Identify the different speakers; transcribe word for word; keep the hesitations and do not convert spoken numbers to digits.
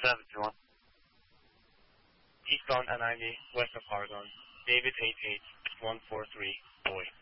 Speaker 1: seven two one.
Speaker 2: Eastbound I ninety, west of Oregon. David eight eight one four three, Boy.